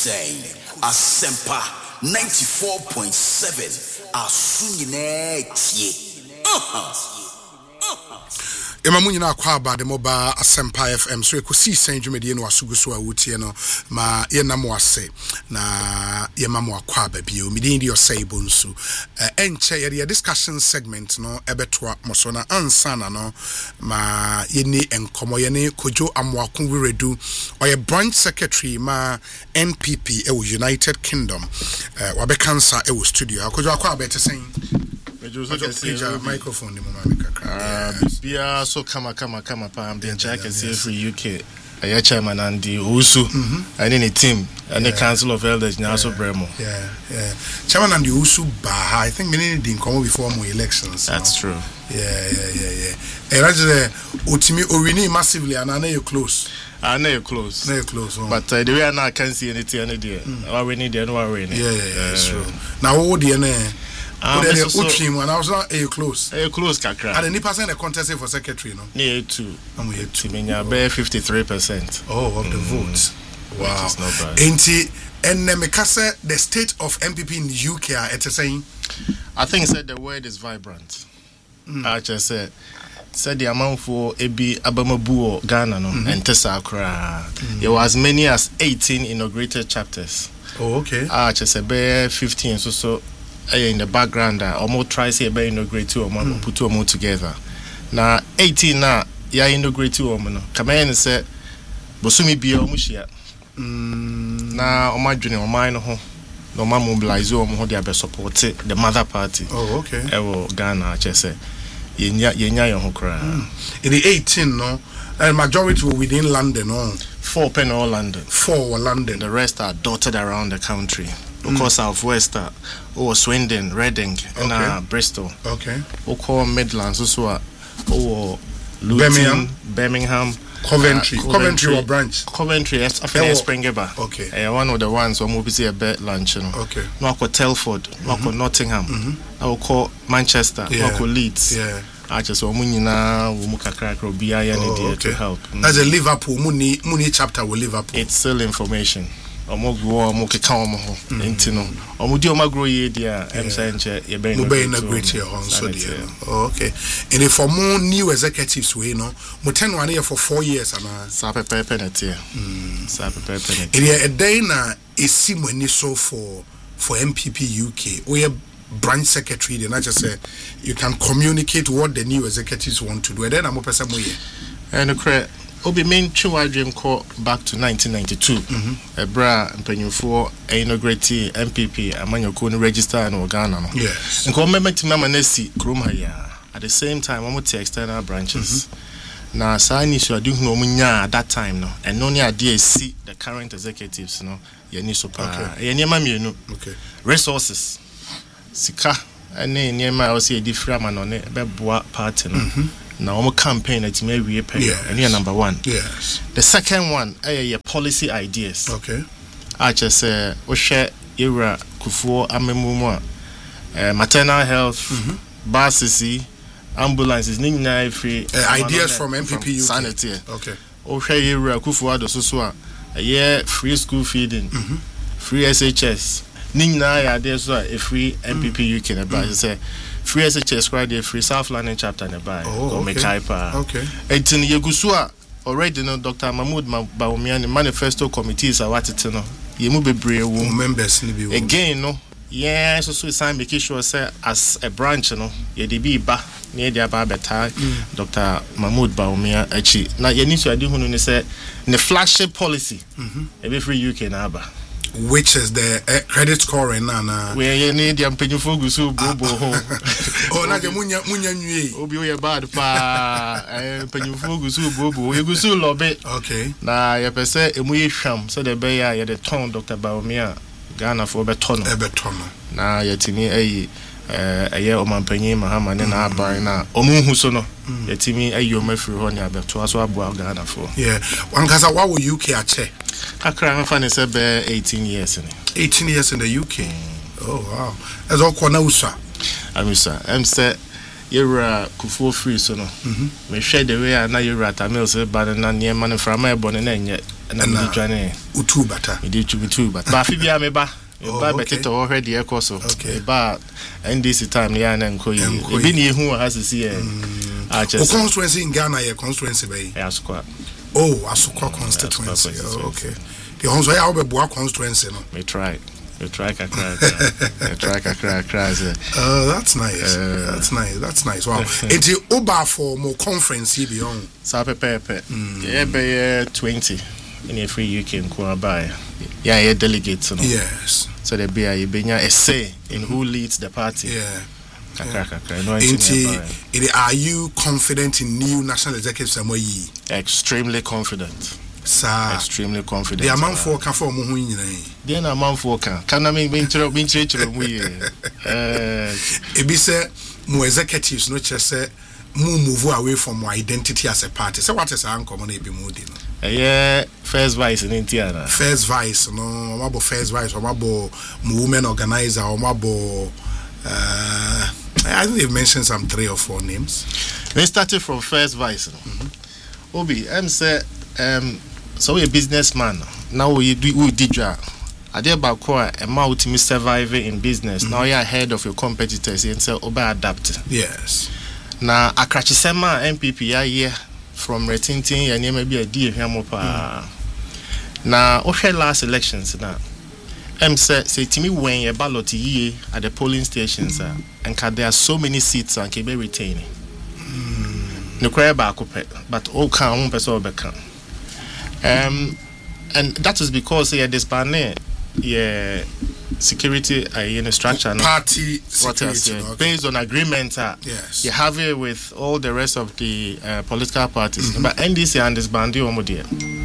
saying Asempa 94.7 Asunyine tie. Emamu nyina akwa aba de moba Asempa FM so ekosi sen dwumede no asuguso a wotie no ma ye nam wase na ye mamu akwa aba bio midin di osai bonsu enche ye discussion segment no ebetoa moso na ansana no ma ye ni enkomo ye ne Kojo Amoako Wiredu oye branch secretary ma NPP e United Kingdom wabe cancer e studio Kojo akwa aba tesen microphone ni mama kakra bia so kama pam den check free UK a chairman and the Usu and any team and the council of elders now so bremo chairman and the Usu I think many didn't come before more elections. That's true. And Utimi Orini massively and I know you're close. I know you're close. But the way I now can't see anything any day. We need the it's true. Now what do when I was not close. Close kakra. And any person in the contest for secretary, no? Near two. I'm here too. Bear 53%. Of the votes. Wow. Which is not bad. And Mekasa, the state of MPP in the UK are saying? I think said the word is vibrant. I just said the amount for Ebi Abamabu or Ghana no and Tessa Accra. There was as many as 18 inaugurated chapters. Oh, okay. I just said bear 15 so in the background almost try say be inaugurate two or put two more together na 18 na ya inaugurate two or no come say bosumi bia omuhia na omadwene oman no ho no ma mobilize o mo dey be support the mother party. Oh, okay. Ewo Ghana chese yenya ye ho kra in the 18 no majority were within London. 4 pen all London. 4 were London. The rest are dotted around the country. Of course, Southwest, Swindon, Reading, and Bristol. Okay. Oko Midlands, also, Luton, Birmingham, Coventry or branch. Coventry, I think Springeba. Okay. One of the ones who will be a bet lunch. Okay. Noko Telford, Noko Nottingham. I will call Manchester, Noko Leeds. Yeah. I just want to help. As a Liverpool, Muni chapter with Liverpool. It's still information. Omogwo omokeka omo enti no omudi omagro ye dia emsenche ye be inaugurate here on so dia. Okay. And if for more new executives we no mo ten one here for 4 years ana sa pepe penalty a day na esimani so for MPP UK we branch secretary then I just say you can communicate what the new executives want to do and then I'm person mo here and Obi main Chua dream call back to 1992. Ebra Mpenyufo inaugurate MPP amanyoko no register no Ghana no. Yes. Nko memeti mama nesi krom ha ya. At the same time omo te external branches. Na sa ni so adu hu omunya at that time no. And no ni ade see the current executives no. Ye ni so pa. Ye ni ma mienu. Okay. Resources. Sika ene ni ma o se different man no ne be boa party no. Now, our campaign at Mary and you're number one. Yes. The second one, your policy ideas. Okay. I just say, share era Kufuor Amemumwa, maternal health, buses, ambulances, free ideas from MPP UK. Sanity. Okay. Share era Kufuor Dososua, a year free school feeding, free SHS. Nina ideas are a free MPP UK and say. Free SHS credit free South London chapter nearby. Okay. It's in Yegusua already no Dr. Mahmoud Bawumia manifesto committees are what it no. Yemu bebre members again no. Yeah, so sign making sure say as a branch no. Ye de bi ba near the aba beta Dr. Mahmoud Bawumia achi. Na ye need to adi hunu ni say the flagship policy. Every free UK na aba. Which is the credit scoring na where you need the Mpenyufo gusu bobo ho oh na je munya nwie obi o ye bad pa Mpenyufo gusu bobo ye gusu lobe. Okay. Na ye pese emu ye hwam so the be ya ye the ton Dr. Bawumia Ghana for be tono na ye timi ayi eye omampanyin mahama ne na aban na omunhu so no ye timi ayi omafiri ho ne abeto aso abo Ghana for one kasa wa wo UK ache Accra I'm funny say be 18 years in 18 years in the UK. Oh wow. As all corner usa. Amisa. Say Yura Kufu free so no. Me share the way na Yura Tamil say but na near man from my born and yet and I'm joining utu bata. Me did to be too but Fibia me ba. Ba better already e course okay. Ba NDC time ya na nko yi. E bi ni hu has see e. Constituency in Ghana your constituency by. Asukwa. Oh, Asukwa constituency. Okay. The Honzo ya obeboa constituency no. Me try. That's nice. That's nice. Wow. It's Uber for more conference here beyond. Sape pepe. Yeah, be 20 in a free UK in Kuabai. Yeah, delegates. Yes. So there be a say in who leads the party. Yeah. Are you confident in new national executive Samoyi? Extremely confident. Sir, extremely confident. The amount for can for mu then amount for can I mean intro we be say more executives no just say move away from our identity as a party. So what is uncommon e be moody no? Yeah, first vice in India. First vice no, mabo first vice or mabo women organizer or mabo I think they've mentioned some 3 or 4 names. They started from first vice. Obi, say so we a businessman. Now we did job. I did about core a mouth to survive in business. Now you're ahead of your competitors and say over adapt. Yes. Now a Krachisema MPP yeah from Retintin and maybe a dear Hamopa. Now okay last elections now. Say to me when a ballot ye at the polling stations and there are so many seats and can be retaining. No cry back but all can person become. And that is because this banner security in a structure party security based on agreement yes you have it with all the rest of the political parties but NDC and this bandy omodia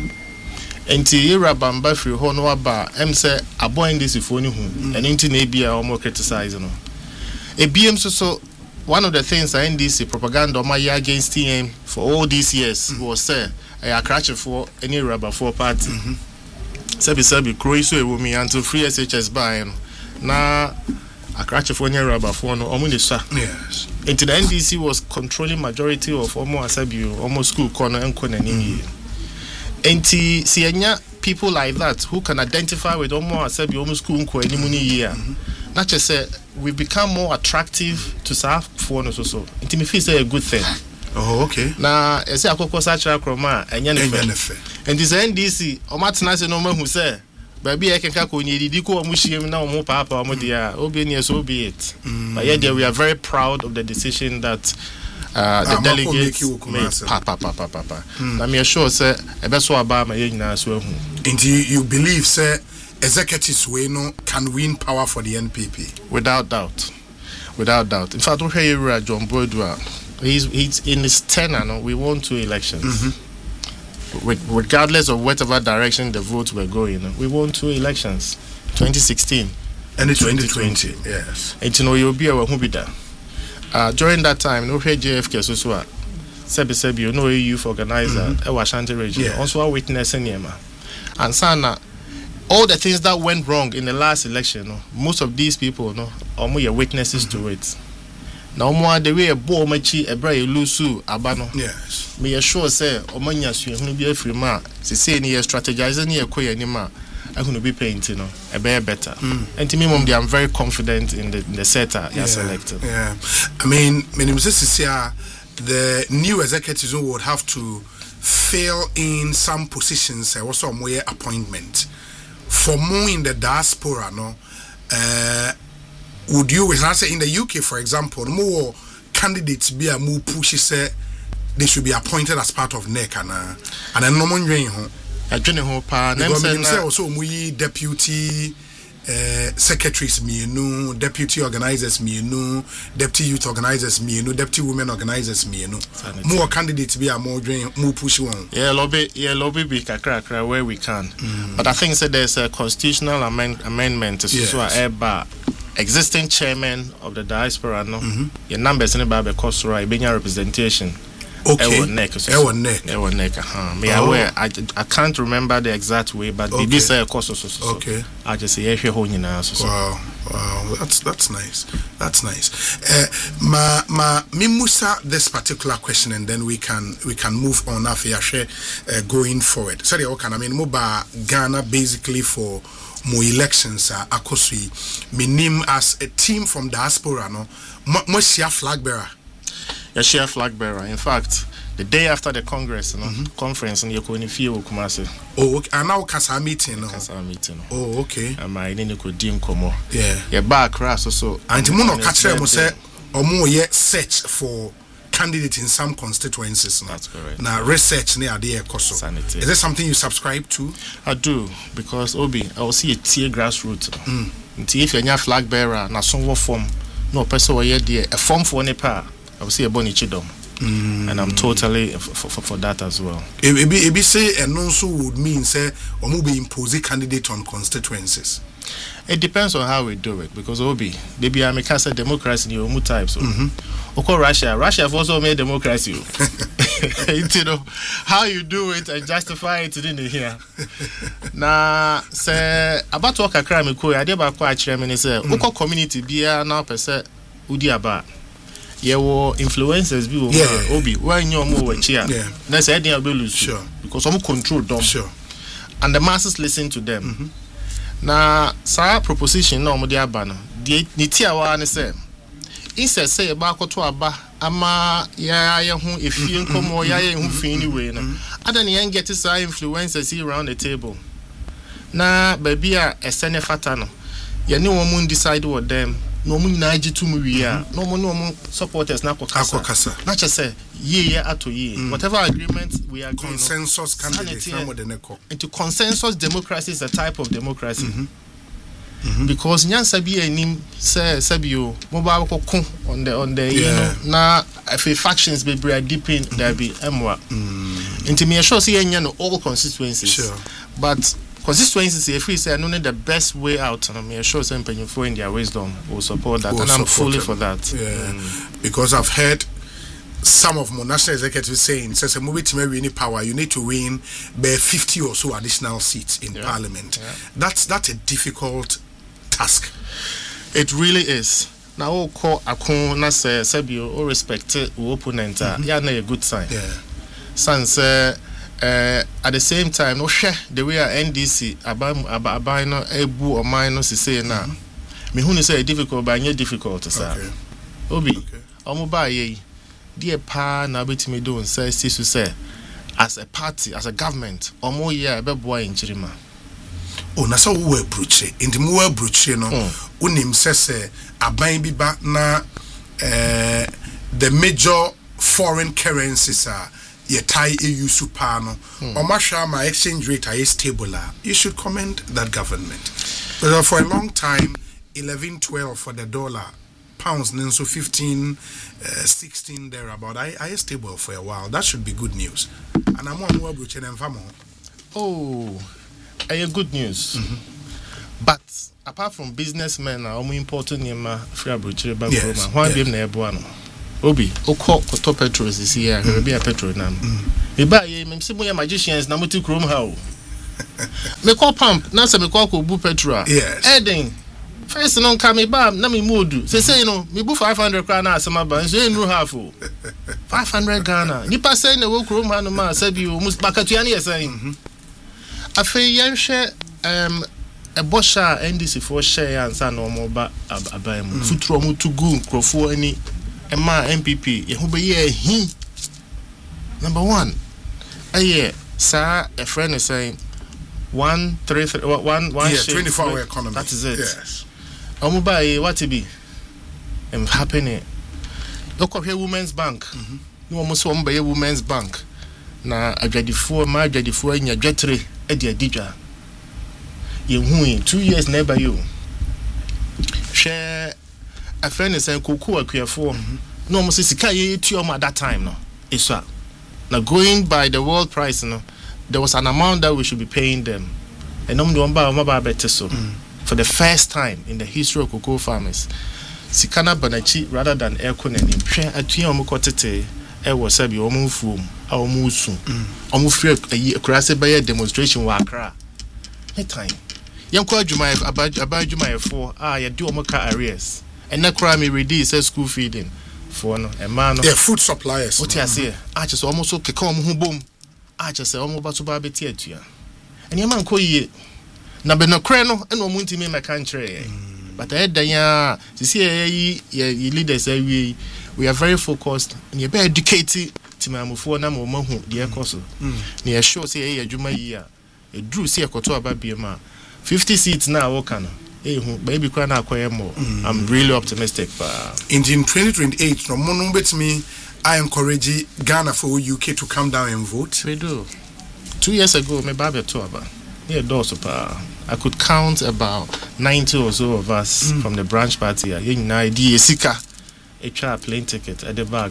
enti era bamba free ho no aba say abo NDC fo ni hu and enti na bia omo criticize no ebiem so one of the things that NDC propaganda my year against TM for all these years was say a crash for any rubber for party. Sabi Croatia will me until free SHS by na a crash for any rubber for no omunisa. Yes. Into the NDC was controlling majority of almost school corner and corner in Enti sienya people like that who can identify with almost school corner any year. Not just say we become more attractive to serve for no so. Enti me feel say a good thing. Oh, okay. Na ese akoko sacha kroma enye ne fe. And this NDC o matena se no ma hu se ba bi e kenka ko nyedidi ko omu hiem na omu papa omu dia obi ne so be it. But yet we are very proud of the decision that the delegates made. Papa. Na me sure say e be so aba ma ye nyina so hu. And you believe say executives we no can win power for the NPP without doubt. In fact, we hear John Boydua. He's in his tenure. No? We won 2 elections. Regardless of whatever direction the votes were going, we won 2 elections. 2016 and 2020. Yes. And you'll be a there. During that time, no JFK so Sebi, you know, a youth organizer, a Washanti region, also a witness in Yema. And Sana, all the things that went wrong in the last election, most of these people, are witnesses to it. Now more the way a bo machi a bray lusu abano. Yes. Me assure say omanya su hunu be free ma. Say ni strategizing ni ekoye ni ma. I gonna be painting a better. And to me mom I'm very confident in the setter you selected. Yeah. I mean the new executives would have to fill in some positions also more appointment. For more in the diaspora would you say in the UK, for example, more candidates be a more pushy say they should be appointed as part of NEC and then no one also we deputy secretaries deputy organizers deputy youth organizers deputy women organizers more candidates be a more pushy one. lobby be kakra where we can. But I think there's a constitutional amendment to existing chairman of the diaspora your numbers in the cost right being representation Okay. neck. Ewo neck. Me aware. I can't remember the exact way, but okay. Bibi say so. Okay. I just say ehwe ho nyina so. Wow. That's nice. That's nice. Mimusa this particular question, and then we can move on after going forward. Sorry, okay. I mean, Moba Ghana basically for more elections akosui. Minim as a team from diaspora no. Mo share flag bearer. Yeah, share flag bearer. In fact, the day after the Congress, conference in Yekonifi Kumasi. Oh, okay. And now Kasa meeting. Oh, okay. And my name could dim komo. Yeah. Yeah, back crash so. And Mono Katra mo say omo ye search for candidate in some constituencies. That's correct. Now research near the Koso. Sanity. Is there something you subscribe to? I do, because Obi, I will see a tier grassroots. If you're a flag bearer, na some form, no person will hear a form for Nepal. I will see a boni chidom. And I'm totally for that as well. Ebi say and also would mean say or be impose candidate on constituencies. It depends on how we do it, because Obi, they be a democracy in your types. So, Russia also made democracy. You know how you do it and justify it in here. Now, say about work a crime, I did about quite chairman say, Oko community be now per se Udiaba. Yeah, influencers be Obi, when you're more cheer. That's the idea of sure, because some control them. Sure. And the masses listen to them. Na sa proposition na omo dia ba no de nitia wa ne say instead say ba akoto aba ama ya ho efie nkomo ya ho fi ni we no ada ne yan get say influencers around the table na baby a esene fata no ye ne wo mun decide what them no mun na agitu mu wi a no mun supporters na akokasa na che say ye ato ye whatever agreement we are going consensus candidate into consensus democracy is a type of democracy because nyansa bi anim say sabio mobile ko on the you know na if factions be deep in there be emwa into me sure say enya no all constituencies sure. But constituencies if we say no the best way out and I'm sure some people in their wisdom will support that and I'm fully for that because I've heard some of my national executives saying, says a movie to maybe any power, you need to win by 50 or so additional seats in parliament. That's a difficult task. It really is. Now all call akon na say Sabio or respect opponent yeah na a good sign. Sans at the same time no share the way NDC abai no ebu or mine no say na me hu say difficult but not difficult sir. Obi omo ba ye dear pa na betimi do say say as a party as a government omo year be boy in Chirima. Oh na so we approach in the more approach no unim say aban bi ba na the major foreign currencies are ye tie EU super no omasha ma exchange rate is stable. You should commend that government. But for a long time 11-12 for the dollar, pounds then so 15-16 there about I stable for a while. That should be good news. And I'm on Wabruchen and Famo. Oh, good news. But apart from businessmen are more important in my free Abruche back home. Why be na ebuano? Obi, oko koto petrol is here. Be a petrol now. Me buy ye me say magicians na muti krom ha o. Me call pump na say me call ko bu petrol. Yes. Eden. First no come me ba na me modu. Say no, me bu 500 Ghana asema ba. So enu half o. 500 Ghana. Nipa say na wo krom ha no ma say bi o mus bakatu ya say. Afi yen hwe a bosha NDC for share ansa no mo ba aban mu. Futuro mu to go nkrofo ani Emma MPP ye hu be ye hi. Number 1. Sir, a friend is saying 24-hour economy. That is it. Yes. Omubai what it be? I'm happening. Look up here Women's Bank. No almost one by Women's Bank. Na adwadifo ma adwadifo nya dwetre e de adidwa. Ye hu 2 years never you. Share a friend is saying Kuku Akuafo. No almost sika ye tuom at that time no. Iswa. Now going by the world price no, there was an amount that we should be paying them. And for the first time in the history of cocoa farmers, Sikana Banachi rather than Erkunen, was said you almost fool, almost soon. Almost free a crass by demonstration wa Accra. That time. Young called you about you my 4. You do more arrears. And that crime me ready says school feeding for no a man. Yeah, food suppliers. What I say? I just almost okay come home boom. I just say almost about to buy to you. And your man call ye. Now be no crano and no munti me my country. But I had the to see ye leaders we are very focused and you be educated to my mufo na mo mahu the course. Near sure say a juma year. A drew see a koto about BMA. 50 seats now working. Baby cry now quite more. I'm really optimistic. In 2028, no one bet me. I encourage Ghana for UK to come down and vote. We do. 2 years ago, my baby told about. Yeah, I could count about 90 or so of us from the branch party. You know, idea sika a plane ticket at the bar.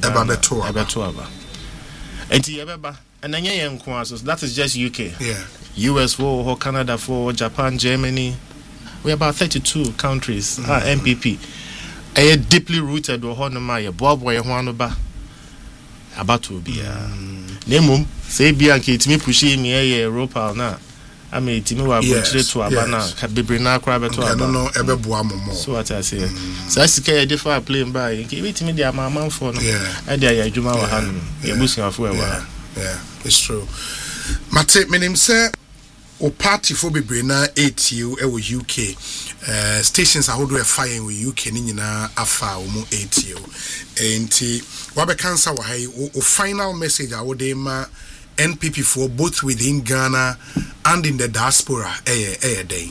And then that is just UK. Yeah. US for Canada for Japan, Germany. We're about 32 countries. MPP. A deeply rooted or Honoma, Bob Way Juanoba. About to be Nemum, say Bianchi to me pushing me a Europa now. I mean, Timu to Abana, Cabibrina Crabato. I don't know ever Boamo more. So what I say. So I see a different plane by. Give it to me, the amount for no. I dare Juma Han, you're boosting off where. Yeah, it's true. Mate, my name say. O party for Bibrina ATU e UK stations are holding a fire with UK ni nyina afa o mu ATU enti wabe cancer wa hai o final message I would ma NPP for both within Ghana and in the diaspora day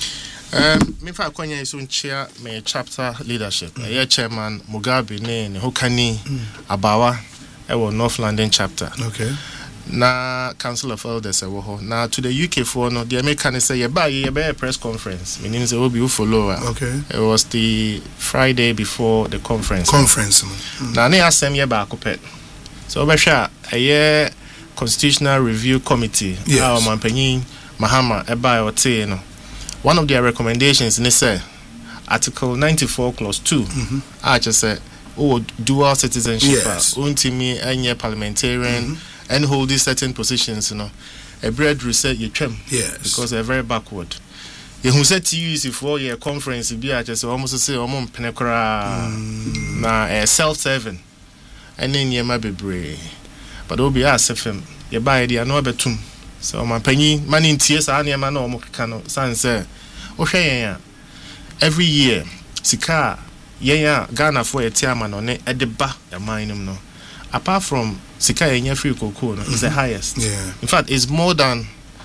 me fa kwanya iso nchia me chapter leadership chairman Mugabe ne Hokani Abawa e North London chapter. Okay. Na Council of Elders now to the UK for no the American say a press conference meaning they will be follow. Okay. It was the Friday before the conference now ne asem ye ba akopet so be sha a constitutional review committee our manpanyin Mahama eba ote no one of their recommendations ne say article 94 clause 2 I just say dual citizenship untimi enye parliamentarian and hold these certain positions, a bread reset you trim, because they're very backward. You who said to you is for your conference, be just almost say, Penecora, na self-serving, and then you might be brave. But will be asked if you buy the another tomb. So my penny, money in tears, I am no more cano, son, sir. Okay, every year, Sika, Ghana for a chairman on it at the back, a mine, no. Apart from Sika Enya Free Cocoa is the highest. In fact, it's more than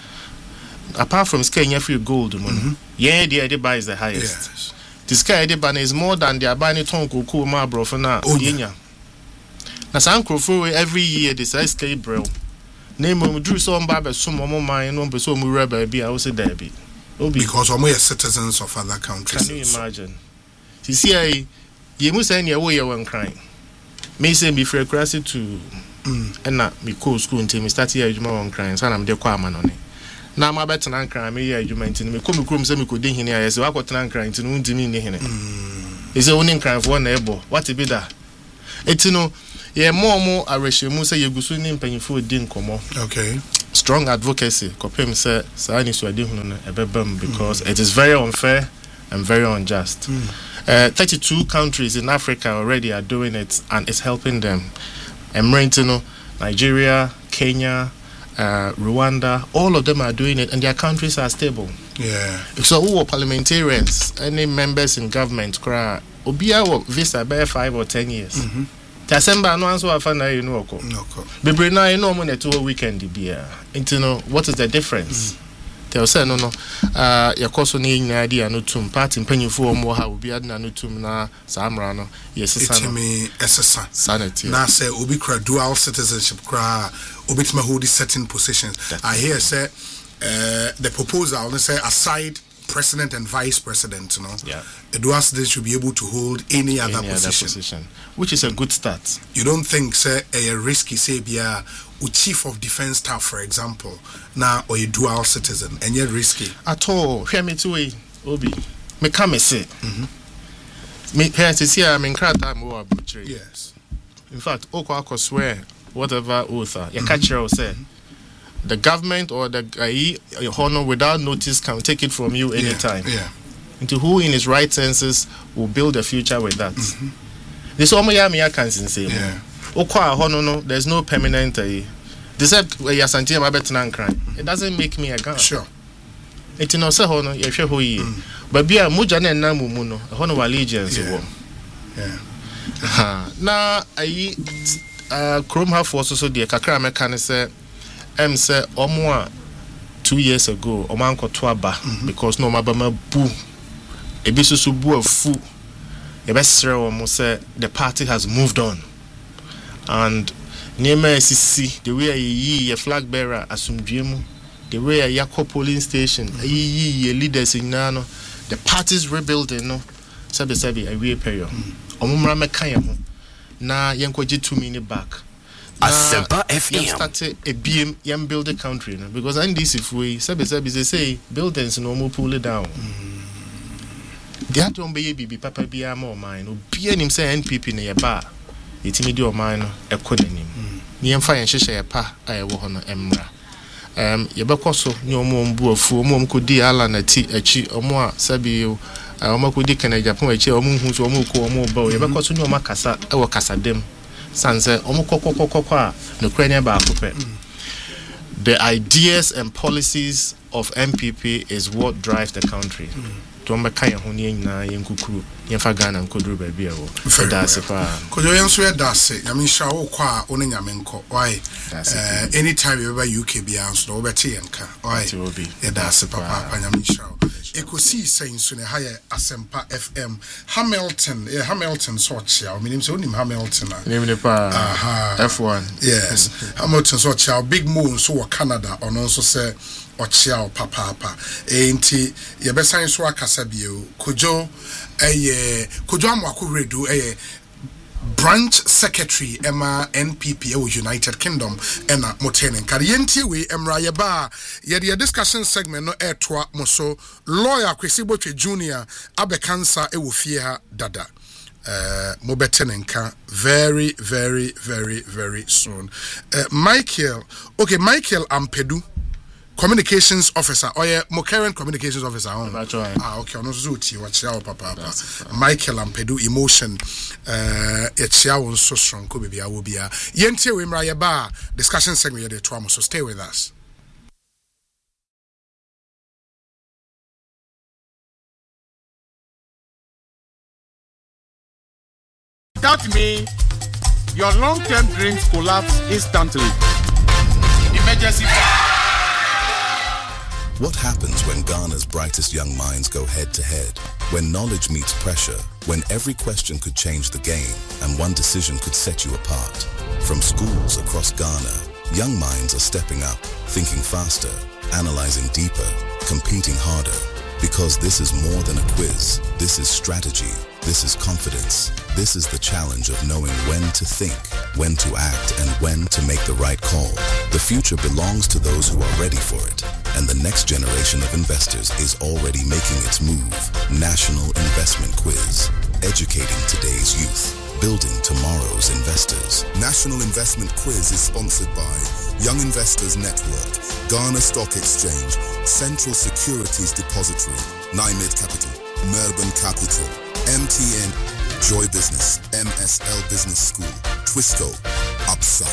apart from Sika Enya Free Gold, the Ediba is the highest. The Sika Ediba is more than the Abani Ton Cocoa Marbro for now. Yenya. Na Sankro every year this Sky Brill. Name drew some barber, some more mine, one person who rebel be also there be. Because we are citizens of other countries. Can you imagine? You see, you must send your way when crying. Me say me free crazy to and na me go school until me start here juma on crying so na me dey kwa ama no ne na ma better na crying me here juma until me come krom say me ko dey hene ya say wa ko tena crying until no ndimi ne hene e say woni crying for na ebo what be that etino ye mo arehwemu say ye gusu ni mpanyifo di nkomo. Okay. Strong advocacy kopem say sa ni so ade hunu no ebebam because it is very unfair and very unjust. 32 countries in Africa already are doing it and it's helping them. Nigeria, Kenya, Rwanda, all of them are doing it and their countries are stable. Yeah. So who are parliamentarians, any members in government, Obia visa by 5 or 10 years. Tasemba no answer afana you know ko. Bebrena you know mo na to weekend bia. What is the difference? Tell say no yakoso ni nyina no tum party mpanyifo mo ha obi adna no tum na samra no yesesa no me esesa sanity na say obi kra dual citizenship kra obi tima hold certain positions. I hear say the proposal they say aside president and vice president, the dual citizen should be able to hold any other position, which is a good start. You don't think say a risky say be a chief of defense staff, for example, now or a dual citizen, and yet risky at all. Hear me to Obi. Me come say. Me here to see I'm in crowd time. Yes. In fact, Oko swear whatever oath you catch her say the government or the honor without notice can take it from you anytime. Yeah. Into who in his right senses will build a future with that. This Omoyami can say. Yeah. Oko honor no, there's no permanent. They said Yasanti Mabetan crime. It doesn't make me a gun. Sure. It's no say honor, you share who ye. But be a mujane and namuno, honor allegiance. Yeah. Now Chrome have also so dear Kakra Mekane say say Omwa 2 years ago Omanko Twaba because no mabama boo Ebisusu boo of fu Ebesre almost say the party has moved on and Nema SCC the way ye flag bearer asumdwemu the way a Yako polling station ye leaders in Nano the party's rebuilding no sabi a way period Omumra Mekayamo na yenkwaji 2 minutes back. Asempa FM started a BM young build a country no? Because and this if we sabi they say buildings no more pull it down. They had to be baby papa be more mine. Obi anim say NPP na yeba. Yetimi di o mine no ekonanim. Ni emfa yen hyehyɛ pa a ɛwɔ hɔ no emra. Yebekɔ so ni omo mbu afu omo mkodi ala na ti achi omo a sabi omo kodi kana Japan achi omo hu so omo ko omo ba yebekɔ so ni omo kasa ɛwɔ kasadem sanse omo kokokokoko a no krania ba akopɛ. The ideas and policies of MPP is what drives the country. Tomba kaya honi nyina yenkukuru yemfa Ghana nkoduru ba bia wo dase pa kojo yenso ya dase nyame sha wo kwa one nyame nko why anytime you ever UK bia nso no beti yenka why ya dase papa nyame sha ekosi senso ne haya Asempa FM Hamilton so chia minim se onim Hamilton nim ne pa F1 yes Hamilton so chia big moon so wo Canada ono nso se ochiao papa enti ye besan so akasa bio kojo amwako redu branch secretary Emma NPP United Kingdom ena motenen karienti we emra ye ba ye discussion segment no etwa moso lawyer Kwesi Botwe Junior abekansa fie ha dada mobetenenka very very very very soon. Michael Ampedu communications officer or mo current communications officer okay ono zuti wa chia papa Michael Ampedu emotion e chia won so strong ko bibia wo bia yentie we mra ye ba discussion segment ye de to am so stay with us. That means your long-term dreams collapse instantly. Emergency. What happens when Ghana's brightest young minds go head-to-head? When knowledge meets pressure, when every question could change the game and one decision could set you apart. From schools across Ghana, young minds are stepping up, thinking faster, analyzing deeper, competing harder. Because this is more than a quiz. This is strategy. This is confidence. This is the challenge of knowing when to think, when to act, and when to make the right call. The future belongs to those who are ready for it. And the next generation of investors is already making its move. National Investment Quiz. Educating today's youth. Building tomorrow's investors. National Investment Quiz is sponsored by Young Investors Network, Ghana Stock Exchange, Central Securities Depository, NIMED Capital, Melbourne Capital, MTN, Joy Business, MSL Business School, Twisco, Upside.